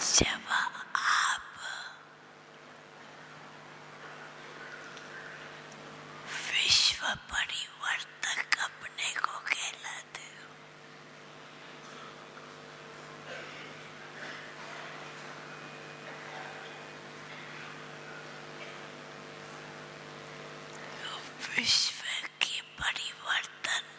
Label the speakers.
Speaker 1: जब आप विश्व परिवर्तक अपने को कहलाते हो, विश्व के परिवर्तन